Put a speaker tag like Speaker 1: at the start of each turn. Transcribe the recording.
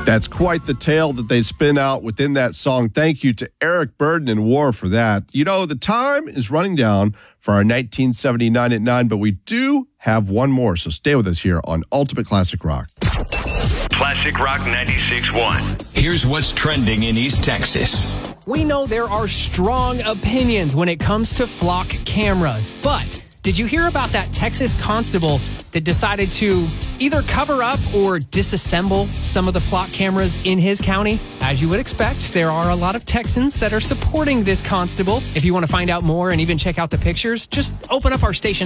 Speaker 1: That's quite the tale that they spin out within that song. Thank you to Eric Burdon and War for that. You know, the time is running down for our 1979 at 9, but we do have one more, so stay with us here on Ultimate Classic Rock.
Speaker 2: Classic Rock 96.1.
Speaker 3: Here's what's trending in East Texas.
Speaker 4: We know there are strong opinions when it comes to flock cameras, but did you hear about that Texas constable that decided to either cover up or disassemble some of the flock cameras in his county? As you would expect, there are a lot of Texans that are supporting this constable. If you want to find out more and even check out the pictures, just open up our station